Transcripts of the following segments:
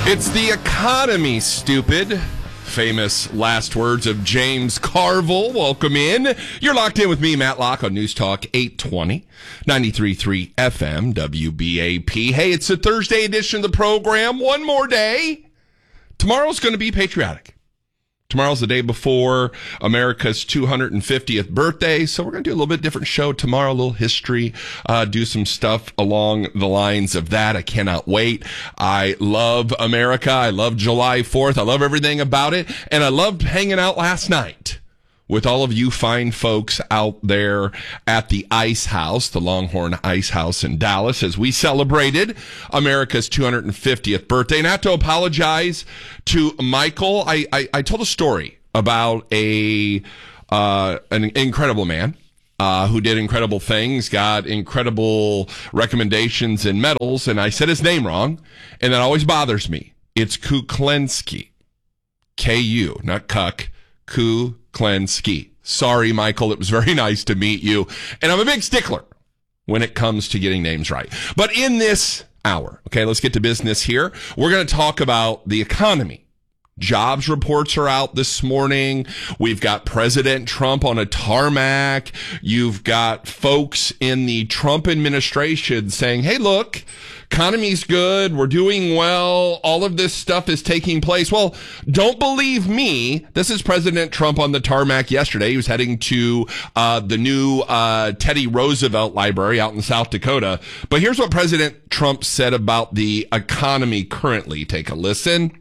It's the economy, stupid. Famous last words of James Carville. Welcome in. You're locked in with me, Matt Locke, on News Talk 820, 93.3 FM, WBAP. Hey, it's a Thursday edition of the program. One more day. Tomorrow's going to be patriotic. Tomorrow's the day before America's 250th birthday, so we're going to do a little bit different show tomorrow, a little history, do some stuff along the lines of that. I cannot wait. I love America. I love July 4th. I love everything about it, and I loved hanging out last night with all of you fine folks out there at the Ice House, the Longhorn Ice House in Dallas, as we celebrated America's 250th birthday. And I have to apologize to Michael. I told a story about an incredible man who did incredible things, got incredible recommendations and medals, and I said his name wrong, and that always bothers me. It's Kuklinski. K-U, not Cuck. Kuklinski. Sorry, Michael. It was very nice to meet you. And I'm a big stickler when it comes to getting names right. But in this hour, okay, let's get to business here. We're going to talk about the economy. Jobs reports are out this morning. We've got President Trump on a tarmac. You've got folks in the Trump administration saying, hey, look, economy's good. We're doing well. All of this stuff is taking place. Well, don't believe me. This is President Trump on the tarmac yesterday. He was heading to the new Teddy Roosevelt Library out in South Dakota. But here's what President Trump said about the economy currently. Take a listen.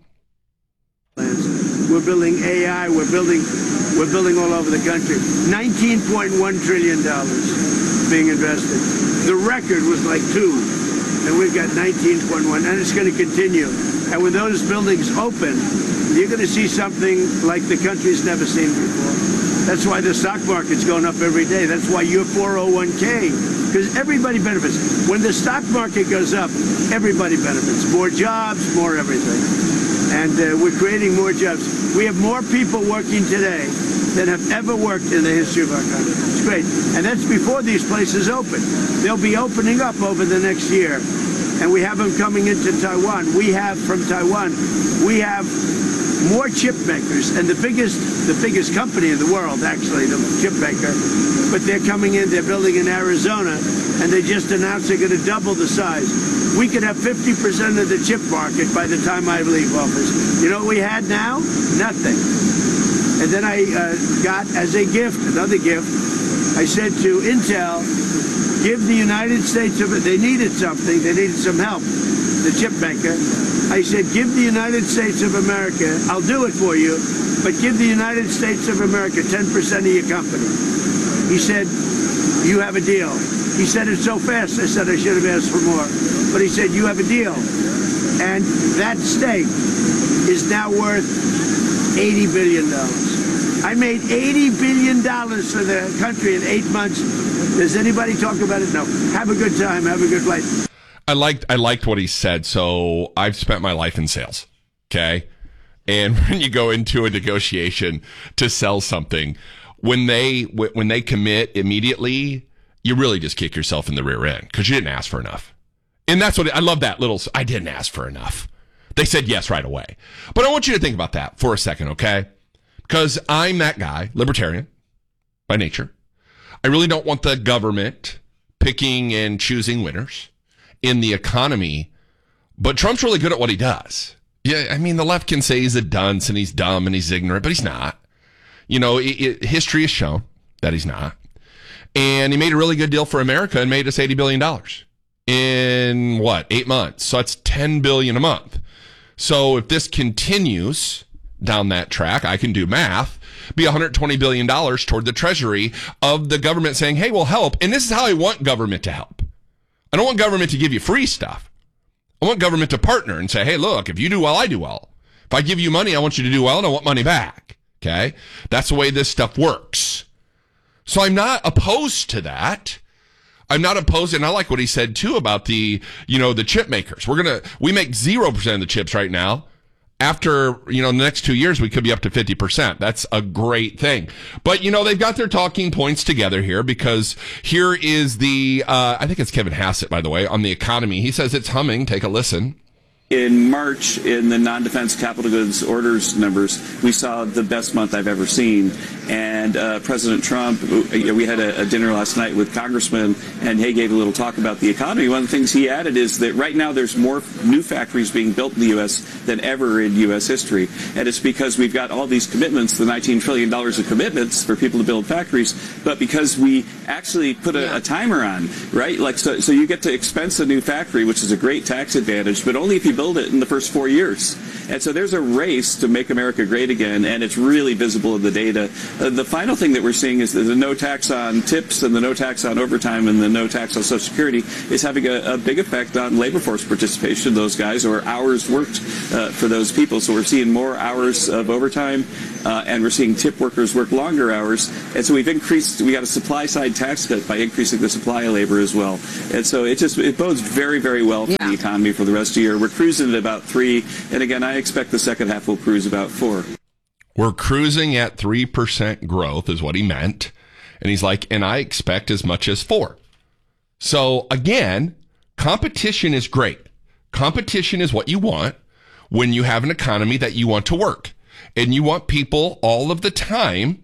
We're building AI. We're building all over the country. $19.1 trillion being invested. The record was like 2, and we've got 19.1, and it's going to continue. And when those buildings open, you're going to see something like the country's never seen before. That's why the stock market's going up every day. That's why your 401k, because everybody benefits. When the stock market goes up, everybody benefits. More jobs, more everything. And we're creating more jobs. We have more people working today than have ever worked in the history of our country. It's great. And that's before these places open. They'll be opening up over the next year. And we have them coming into Taiwan. From Taiwan, we have more chip makers. And the biggest company in the world, actually, the chip maker. But they're coming in, they're building in Arizona, and they just announced they're going to double the size. We could have 50% of the chip market by the time I leave office. You know what we had now? Nothing. And then I got, as a gift, another gift, I said to Intel, give the United States, they needed something, they needed some help, the chip maker. I said, give the United States of America, I'll do it for you, but give the United States of America 10% of your company. He said, you have a deal. He said it so fast, I said I should have asked for more. But he said, you have a deal. And that stake is now worth $80 billion. I made $80 billion for the country in 8 months. Does anybody talk about it? No. Have a good time. Have a good flight. I liked what he said. So I've spent my life in sales. Okay. And when you go into a negotiation to sell something, when they commit immediately, you really just kick yourself in the rear end because you didn't ask for enough. And that's what I love, that little, I didn't ask for enough. They said yes right away. But I want you to think about that for a second, okay? Because I'm that guy, libertarian by nature. I really don't want the government picking and choosing winners in the economy. But Trump's really good at what he does. Yeah, I mean, the left can say he's a dunce and he's dumb and he's ignorant, but he's not. You know, history has shown that he's not. And he made a really good deal for America and made us $80 billion in 8 months. So that's $10 billion a month. So if this continues down that track, I can do math, be $120 billion toward the treasury of the government saying, hey, we'll help. And this is how I want government to help. I don't want government to give you free stuff. I want government to partner and say, hey, look, if you do well, I do well. If I give you money, I want you to do well and I want money back. Okay? That's the way this stuff works. So I'm not opposed to that. I'm not opposed, and I like what he said too about the chip makers. We make 0% of the chips right now. After, the next 2 years, we could be up to 50%. That's a great thing. But, they've got their talking points together here because here is I think it's Kevin Hassett, by the way, on the economy. He says it's humming. Take a listen. In March, in the non-defense capital goods orders numbers, we saw the best month I've ever seen. And President Trump, we had a dinner last night with congressmen, and he gave a little talk about the economy. One of the things he added is that right now there's more new factories being built in the U.S. than ever in U.S. history. And it's because we've got all these commitments, the $19 trillion of commitments for people to build factories, but because we actually put a timer on, right? Like so you get to expense a new factory, which is a great tax advantage, but only if you build it in the first 4 years. And so there's a race to make America great again, and it's really visible in the data. The final thing that we're seeing is that the no tax on tips and the no tax on overtime and the no tax on Social Security is having a big effect on labor force participation, those guys, or hours worked for those people. So we're seeing more hours of overtime, and we're seeing tip workers work longer hours. And so we got a supply side tax cut by increasing the supply of labor as well. And so it bodes very, very well for the economy for the rest of the year. We're cruising at about 3, and again, I expect the second half will cruise about 4. We're cruising at 3% growth is what he meant. And he's like, and I expect as much as 4. So again, competition is great. Competition is what you want when you have an economy that you want to work. And you want people all of the time,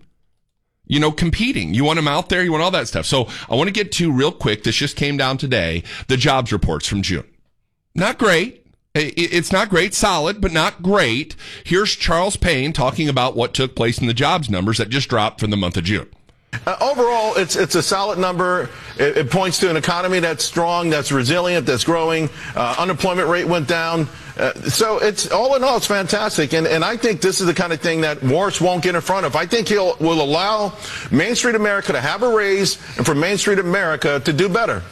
competing. You want them out there. You want all that stuff. So I want to get to real quick. This just came down today. The jobs reports from June. Not great. It's not great, solid, but not great. Here's Charles Payne talking about what took place in the jobs numbers that just dropped for the month of June. Overall, it's a solid number. It points to an economy that's strong, that's resilient, that's growing. Unemployment rate went down. So it's all in all, it's fantastic. And I think this is the kind of thing that Morris won't get in front of. I think will allow Main Street America to have a raise and for Main Street America to do better.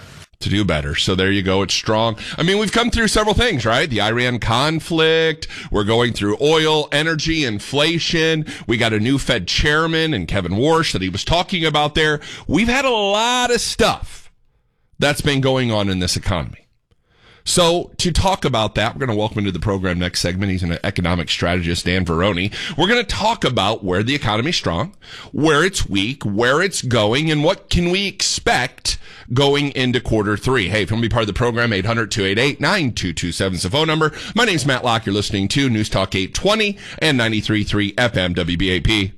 So there you go. It's strong. I mean, we've come through several things, right? The Iran conflict. We're going through oil, energy, inflation. We got a new Fed chairman and Kevin Warsh that he was talking about there. We've had a lot of stuff that's been going on in this economy. So to talk about that, we're going to welcome into the program next segment. He's an economic strategist, Dan Veroni. We're going to talk about where the economy's strong, where it's weak, where it's going, and what can we expect going into quarter 3. Hey, if you want to be part of the program, 800-288-9227 is the phone number. My name's Matt Locke. You're listening to News Talk 820 and 93.3 FM WBAP.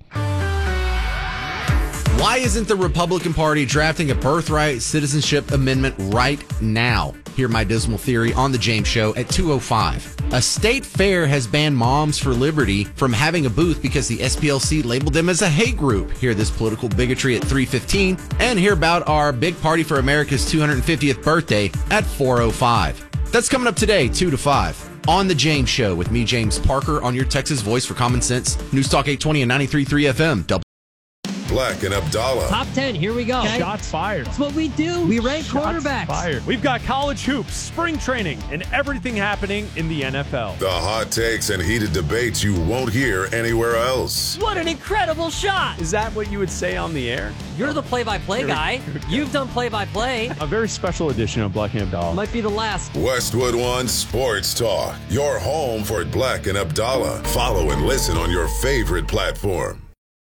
Why isn't the Republican Party drafting a birthright citizenship amendment right now? Hear my dismal theory on The James Show at 2:05. A state fair has banned Moms for Liberty from having a booth because the SPLC labeled them as a hate group. Hear this political bigotry at 3:15 and hear about our big party for America's 250th birthday at 4:05. That's coming up today, 2 to 5. On The James Show with me, James Parker, on your Texas voice for common sense. News Talk 820 and 93.3 FM. Black and Abdallah. Top 10, here we go. Okay. Shots fired. That's what we do. We rank quarterbacks. Fired. We've got college hoops, spring training, and everything happening in the NFL. The hot takes and heated debates you won't hear anywhere else. What an incredible shot. Is that what you would say on the air? You're the play-by-play guy. You've done play-by-play. A very special edition of Black and Abdallah. Might be the last. Westwood One Sports Talk. Your home for Black and Abdallah. Follow and listen on your favorite platform.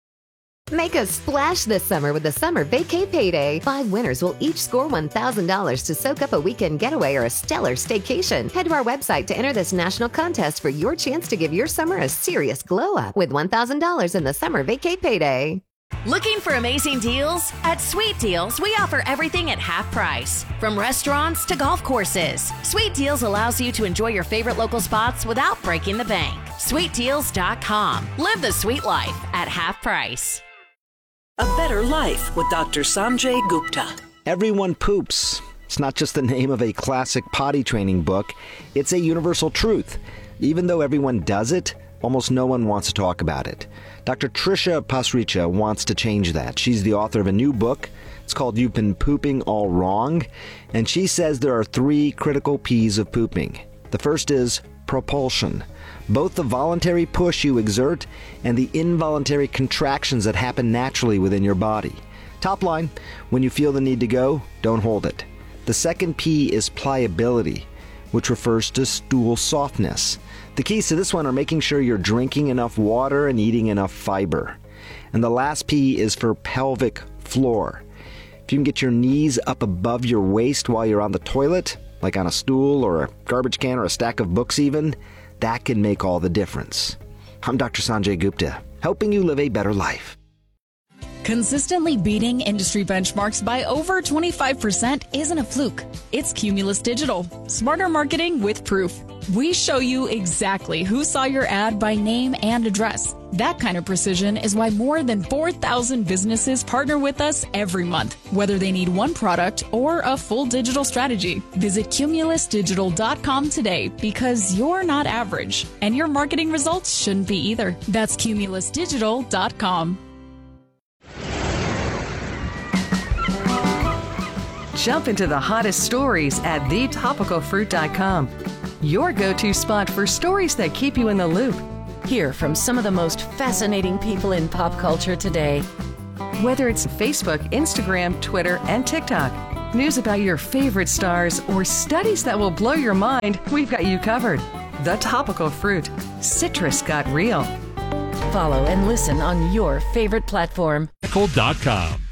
Make a splash this summer with the Summer Vacay Payday. 5 winners will each score $1,000 to soak up a weekend getaway or a stellar staycation. Head to our website to enter this national contest for your chance to give your summer a serious glow up with $1,000 in the Summer Vacay Payday. Looking for amazing deals? At Sweet Deals, we offer everything at half price. From restaurants to golf courses, Sweet Deals allows you to enjoy your favorite local spots without breaking the bank. SweetDeals.com. Live the sweet life at half price. A Better Life with Dr. Sanjay Gupta. Everyone poops. It's not just the name of a classic potty training book. It's a universal truth. Even though everyone does it, almost no one wants to talk about it. Dr. Tricia Pasricha wants to change that. She's the author of a new book. It's called You've Been Pooping All Wrong. And she says there are 3 critical P's of pooping. The first is propulsion. Both the voluntary push you exert and the involuntary contractions that happen naturally within your body. Top line, when you feel the need to go, don't hold it. The second P is pliability, which refers to stool softness. The keys to this one are making sure you're drinking enough water and eating enough fiber. And the last P is for pelvic floor. If you can get your knees up above your waist while you're on the toilet, like on a stool or a garbage can or a stack of books even, that can make all the difference. I'm Dr. Sanjay Gupta, helping you live a better life. Consistently beating industry benchmarks by over 25% isn't a fluke. It's Cumulus Digital. Smarter marketing with proof. We show you exactly who saw your ad by name and address. That kind of precision is why more than 4,000 businesses partner with us every month, whether they need one product or a full digital strategy. Visit cumulusdigital.com today because you're not average, and your marketing results shouldn't be either. That's cumulusdigital.com. Jump into the hottest stories at thetopicalfruit.com. Your go-to spot for stories that keep you in the loop. Hear from some of the most fascinating people in pop culture today. Whether it's Facebook, Instagram, Twitter, and TikTok, news about your favorite stars, or studies that will blow your mind, we've got you covered. The Topical Fruit. Citrus got real. Follow and listen on your favorite platform. Medical.com.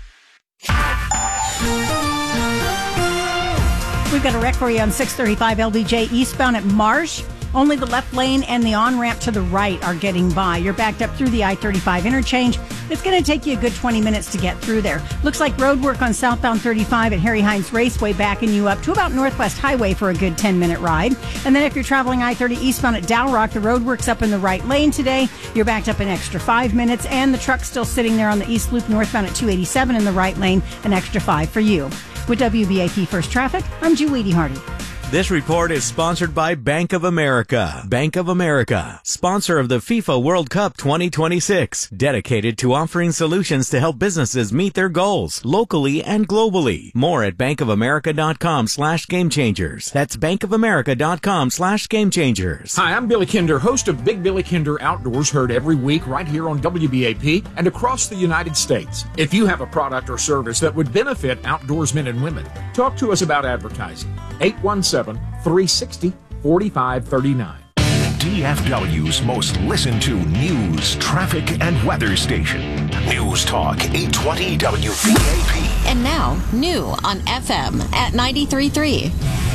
We've got a wreck for you on 635 LBJ eastbound at Marsh. Only the left lane and the on-ramp to the right are getting by. You're backed up through the I-35 interchange. It's going to take you a good 20 minutes to get through there. Looks like road work on southbound 35 at Harry Hines Raceway backing you up to about Northwest Highway for a good 10-minute ride. And then if you're traveling I-30 eastbound at Dow Rock, the road work's up in the right lane today. You're backed up an extra 5 minutes, and the truck's still sitting there on the east loop northbound at 287 in the right lane, an extra 5 for you. With WBAP First Traffic, I'm Julie Hardy. This report is sponsored by Bank of America. Bank of America, sponsor of the FIFA World Cup 2026, dedicated to offering solutions to help businesses meet their goals locally and globally. More at bankofamerica.com/gamechangers. That's bankofamerica.com/gamechangers. Hi, I'm Billy Kinder, host of Big Billy Kinder Outdoors, heard every week right here on WBAP and across the United States. If you have a product or service that would benefit outdoorsmen and women, talk to us about advertising. 817-360-4539. DFW's most listened to news, traffic, and weather station. News Talk 820 WBAP. And now, new on FM at 93.3.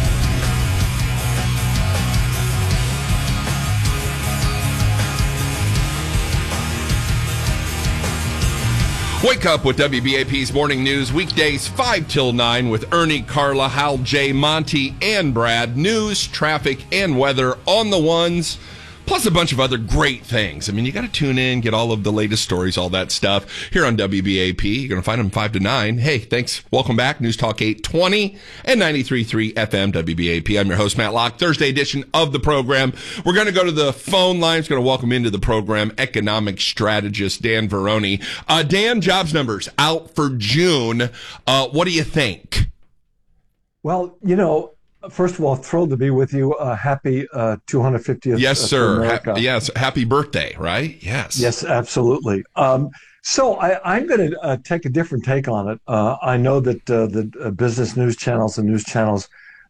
Wake up with WBAP's Morning News, weekdays 5 till 9 with Ernie, Carla, Hal, Jay, Monty, and Brad. News, traffic, and weather on the ones, plus a bunch of other great things. I mean, you got to tune in, get all of the latest stories, all that stuff here on WBAP. You're going to find them 5 to 9. Hey, thanks. Welcome back. News Talk 820 and 93.3 FM WBAP. I'm your host, Matt Locke. Thursday edition of the program. We're going to go to the phone lines. Going to welcome into the program economic strategist Dan Veroni. Dan, jobs numbers out for June. What do you think? Well, first of all, thrilled to be with you. Happy 250th. Yes, sir. Yes, happy birthday, right? Yes. Yes, absolutely. So I'm going to take a different take on it. I know that the business news channels and news channels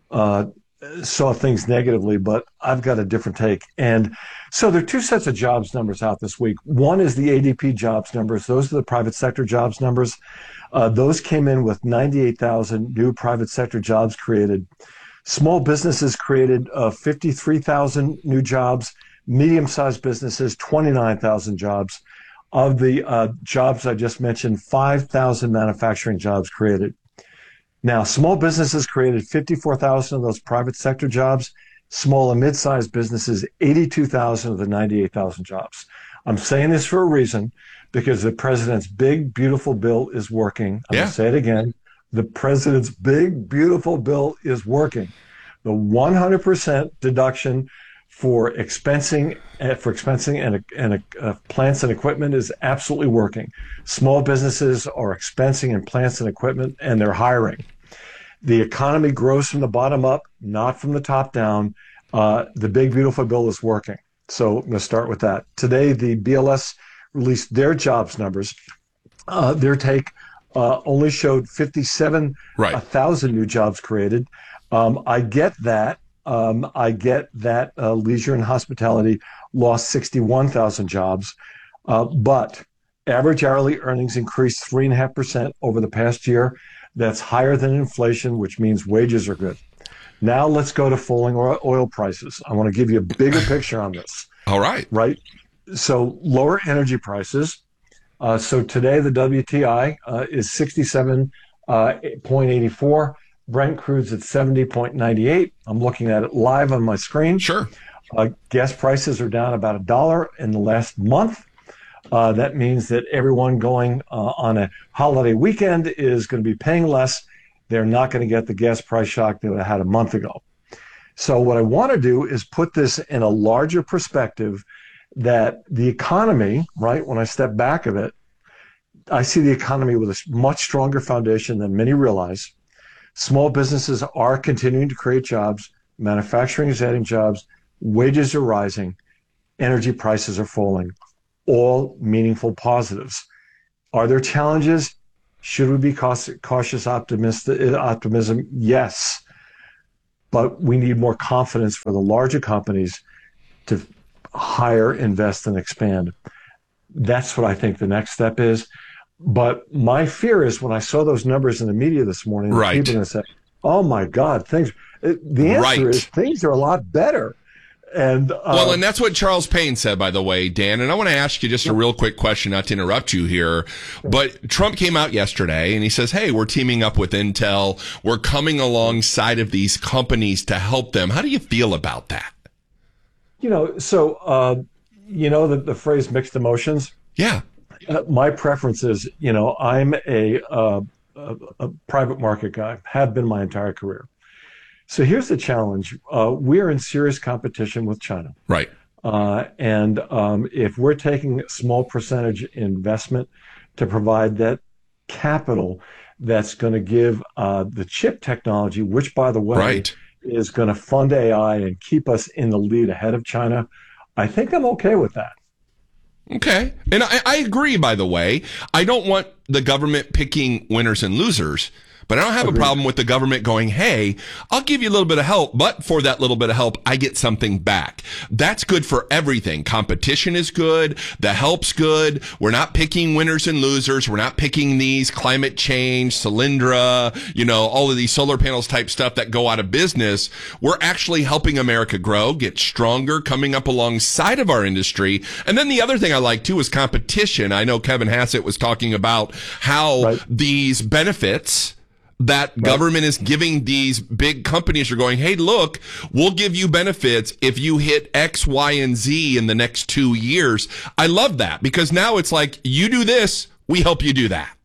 saw things negatively, but I've got a different take. And so there are two sets of jobs numbers out this week. One is the ADP jobs numbers. Those are the private sector jobs numbers. Those came in with 98,000 new private sector jobs created. Small businesses created 53,000 new jobs. Medium-sized businesses, 29,000 jobs. Of the jobs I just mentioned, 5,000 manufacturing jobs created. Now, small businesses created 54,000 of those private sector jobs. Small and mid-sized businesses, 82,000 of the 98,000 jobs. I'm saying this for a reason, because the president's big, beautiful bill is working. I'm going to say it again. The president's big, beautiful bill is working. The 100% deduction for expensing and plants and equipment is absolutely working. Small businesses are expensing in plants and equipment, and they're hiring. The economy grows from the bottom up, not from the top down. The big, beautiful bill is working. So I'm going to start with that. Today, the BLS released their jobs numbers. Their take only showed 57,000 new jobs created. I get that. Leisure and hospitality lost 61,000 jobs, but average hourly earnings increased 3.5% over the past year. That's higher than inflation, which means wages are good. Now let's go to falling oil prices. I want to give you a bigger picture on this. All right. Right. So lower energy prices. So today the WTI is 67.84. Brent crude's at 70.98. I'm looking at it live on my screen. Sure. Gas prices are down about $1 in the last month. That means that everyone going on a holiday weekend is going to be paying less. They're not going to get the gas price shock they had a month ago. So what I want to do is put this in a larger perspective that the economy, right, when I step back of it, I see the economy with a much stronger foundation than many realize. Small businesses are continuing to create jobs. Manufacturing is adding jobs. Wages are rising. Energy prices are falling. All meaningful positives. Are there challenges? Should we be cautious optimism? Yes. But we need more confidence for the larger companies to hire, invest, and expand. That's what I think the next step is. But my fear is when I saw those numbers in the media this morning, right, people are going to say, oh my God, the answer is things are a lot better. And well, and that's what Charles Payne said, by the way, Dan. And I want to ask you just a real quick question, not to interrupt you here. But Trump came out yesterday and he says, hey, we're teaming up with Intel. We're coming alongside of these companies to help them. How do you feel about that? So the phrase mixed emotions. Yeah. My preference is, I'm a private market guy, have been my entire career. So here's the challenge. We're in serious competition with China. Right. And if we're taking a small percentage investment to provide that capital that's going to give the chip technology, which, by the way, is going to fund AI and keep us in the lead ahead of China, I think I'm okay with that. Okay. And I agree, by the way. I don't want the government picking winners and losers. But I don't have a problem with the government going, hey, I'll give you a little bit of help, but for that little bit of help, I get something back. That's good for everything. Competition is good. The help's good. We're not picking winners and losers. We're not picking these climate change, Solyndra, all of these solar panels type stuff that go out of business. We're actually helping America grow, get stronger, coming up alongside of our industry. And then the other thing I like too is competition. I know Kevin Hassett was talking about how these benefits that government is giving these big companies are going, hey, look, we'll give you benefits if you hit X, Y, and Z in the next 2 years. I love that because now it's like, you do this, we help you do that.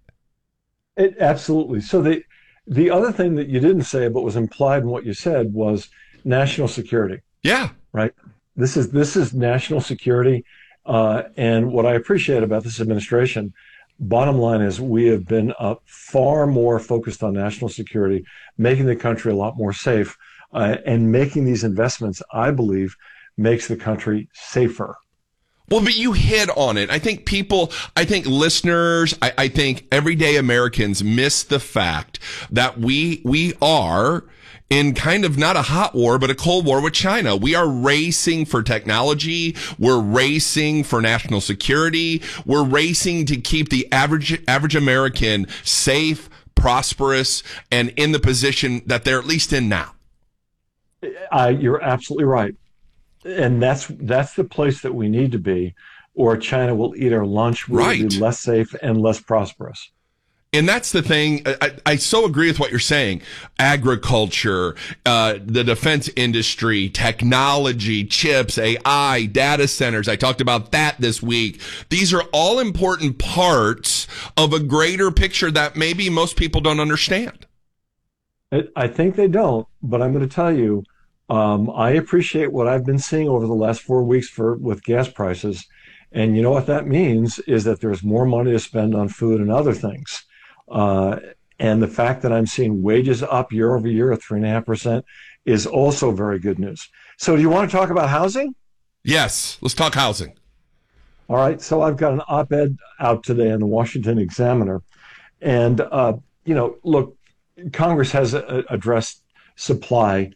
Absolutely. So the other thing that you didn't say but was implied in what you said was national security. Yeah. Right. This is national security. And what I appreciate about this administration, bottom line is we have been far more focused on national security, making the country a lot more safe, and making these investments, I believe, makes the country safer. Well, but you hit on it. I think listeners, I think everyday Americans miss the fact that we are in kind of not a hot war, but a cold war with China. We are racing for technology. We're racing for national security. We're racing to keep the average American safe, prosperous, and in the position that they're at least in now. You're absolutely right. And that's the place that we need to be, or China will eat our lunch. We'll be less safe and less prosperous. And that's the thing. I so agree with what you're saying. Agriculture, the defense industry, technology, chips, AI, data centers. I talked about that this week. These are all important parts of a greater picture that maybe most people don't understand. I think they don't, but I'm going to tell you, I appreciate what I've been seeing over the last 4 weeks with gas prices. And you know what that means is that there's more money to spend on food and other things. And the fact that I'm seeing wages up year over year at 3.5% is also very good news. So do you want to talk about housing? Yes, let's talk housing. All right. So I've got an op-ed out today in the Washington Examiner. And, look, Congress has addressed supply,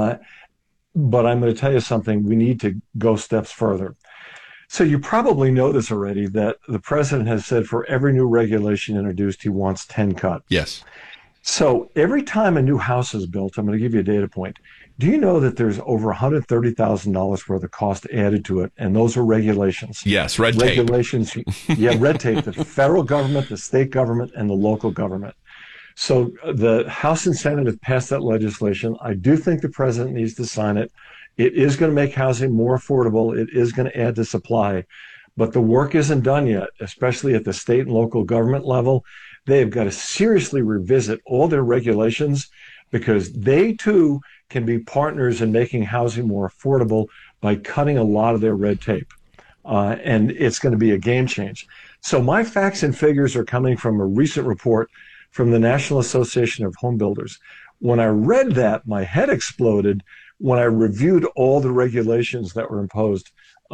but I'm going to tell you something. We need to go steps further. So you probably know this already, that the president has said for every new regulation introduced, he wants 10 cut. Yes. So every time a new house is built, I'm going to give you a data point. Do you know that there's over $130,000 worth of cost added to it? And those are regulations. Yes, red tape. Regulations. Yeah, red tape. The federal government, the state government, and the local government. So the House and Senate have passed that legislation. I do think the president needs to sign it. It is going to make housing more affordable. It is going to add to supply. But the work isn't done yet, especially at the state and local government level. They've got to seriously revisit all their regulations because they, too, can be partners in making housing more affordable by cutting a lot of their red tape. And it's going to be a game change. So my facts and figures are coming from a recent report from the National Association of Home Builders. When I read that, my head exploded when I reviewed all the regulations that were imposed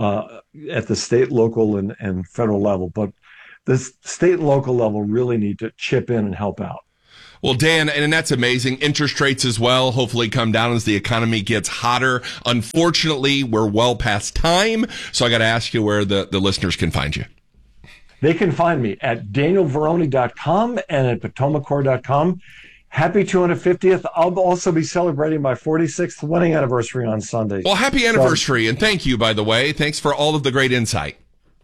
at the state, local, and federal level. But the state and local level really need to chip in and help out. Well, Dan, and that's amazing. Interest rates as well hopefully come down as the economy gets hotter. Unfortunately, we're well past time, so I got to ask you where the listeners can find you. They can find me at danielveroni.com and at potomaccore.com. Happy 250th. I'll also be celebrating my 46th wedding anniversary on Sunday. Well, happy anniversary, and thank you, by the way. Thanks for all of the great insight.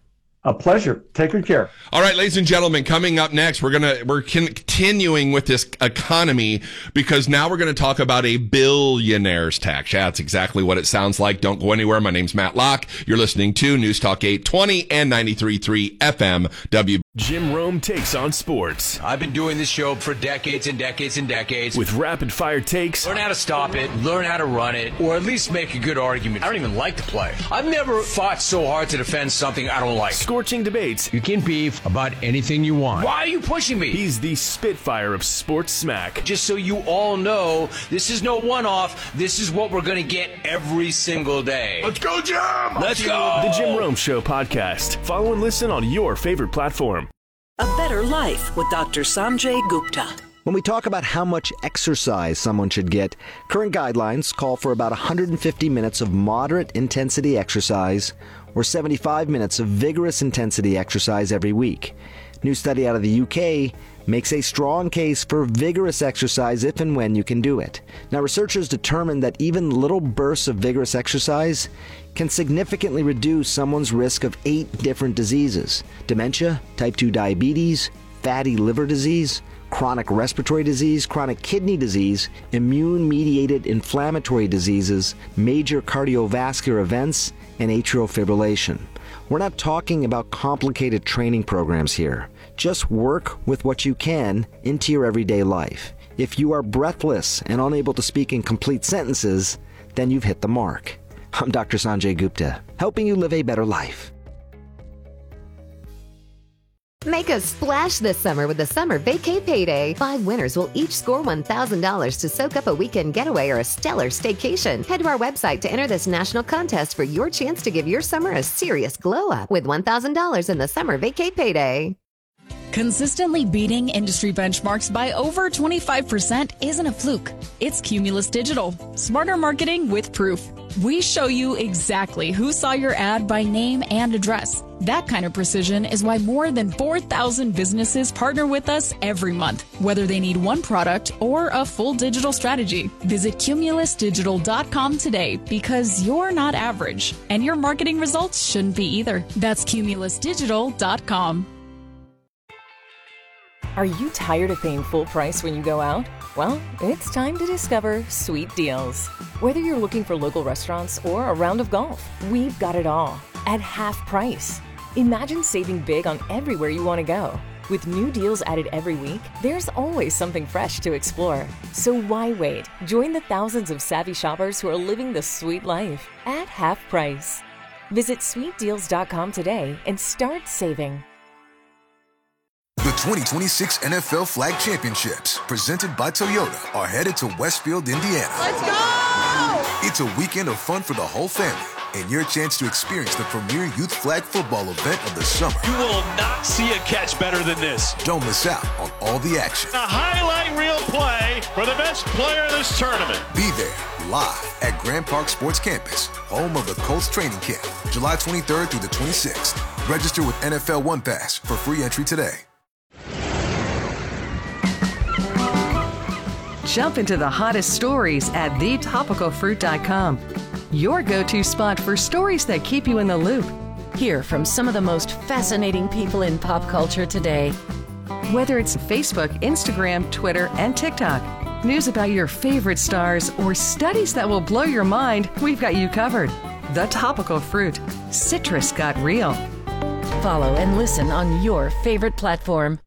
A pleasure. Take good care. All right, ladies and gentlemen, coming up next, we're continuing with this economy because now we're going to talk about a billionaire's tax. Yeah, that's exactly what it sounds like. Don't go anywhere. My name's Matt Locke. You're listening to News Talk 820 and 93.3 FM W. Jim Rome takes on sports. I've been doing this show for decades and decades and decades. With rapid fire takes. Learn how to stop it, learn how to run it, or at least make a good argument. I don't even like to play. I've never fought so hard to defend something I don't like. Scorching debates. You can beef about anything you want. Why are you pushing me? He's the Spitfire of sports smack. Just so you all know, this is no one-off. This is what we're going to get every single day. Let's go, Jim! Let's go! The Jim Rome Show podcast. Follow and listen on your favorite platform. A Better Life with Dr. Sanjay Gupta. When we talk about how much exercise someone should get, current guidelines call for about 150 minutes of moderate intensity exercise or 75 minutes of vigorous intensity exercise every week. New study out of the UK makes a strong case for vigorous exercise if and when you can do it. Now, researchers determined that even little bursts of vigorous exercise can significantly reduce someone's risk of 8 different diseases: dementia, type 2 diabetes, fatty liver disease, chronic respiratory disease, chronic kidney disease, immune-mediated inflammatory diseases, major cardiovascular events, and atrial fibrillation. We're not talking about complicated training programs here. Just work with what you can into your everyday life. If you are breathless and unable to speak in complete sentences, then you've hit the mark. I'm Dr. Sanjay Gupta, helping you live a better life. Make a splash this summer with the Summer Vacay Payday. 5 winners will each score $1,000 to soak up a weekend getaway or a stellar staycation. Head to our website to enter this national contest for your chance to give your summer a serious glow up with $1,000 in the Summer Vacay Payday. Consistently beating industry benchmarks by over 25% isn't a fluke. It's Cumulus Digital. Smarter marketing with proof. We show you exactly who saw your ad by name and address. That kind of precision is why more than 4,000 businesses partner with us every month, whether they need one product or a full digital strategy. Visit cumulusdigital.com today because you're not average, and your marketing results shouldn't be either. That's cumulusdigital.com. Are you tired of paying full price when you go out? Well, it's time to discover Sweet Deals. Whether you're looking for local restaurants or a round of golf, we've got it all at half price. Imagine saving big on everywhere you want to go. With new deals added every week, there's always something fresh to explore. So why wait? Join the thousands of savvy shoppers who are living the sweet life at half price. Visit sweetdeals.com today and start saving. The 2026 NFL Flag Championships, presented by Toyota, are headed to Westfield, Indiana. Let's go! It's a weekend of fun for the whole family and your chance to experience the premier youth flag football event of the summer. You will not see a catch better than this. Don't miss out on all the action. A highlight reel play for the best player in this tournament. Be there live at Grand Park Sports Campus, home of the Colts training camp, July 23rd through the 26th. Register with NFL One Pass for free entry today. Jump into the hottest stories at thetopicalfruit.com. Your go-to spot for stories that keep you in the loop. Hear from some of the most fascinating people in pop culture today. Whether it's Facebook, Instagram, Twitter, and TikTok, news about your favorite stars, or studies that will blow your mind, we've got you covered. The Topical Fruit. Citrus got real. Follow and listen on your favorite platform.